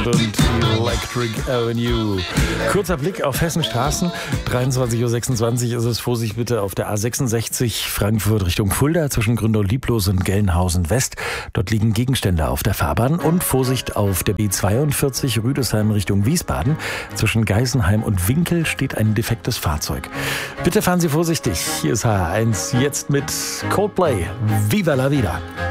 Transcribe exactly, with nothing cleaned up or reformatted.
und Electric Avenue. Kurzer Blick auf Hessens Straßen. dreiundzwanzig Uhr sechsundzwanzig ist es. Vorsicht bitte auf der A sechsundsechzig Frankfurt Richtung Fulda zwischen Grünau Lieblos und Gelnhausen West. Dort liegen Gegenstände auf der Fahrbahn. Und Vorsicht auf der B zweiundvierzig Rüdesheim Richtung Wiesbaden. Zwischen Geisenheim und Winkel steht ein defektes Fahrzeug. Bitte fahren Sie vorsichtig. Hier ist H eins jetzt mit Coldplay. Viva la vida.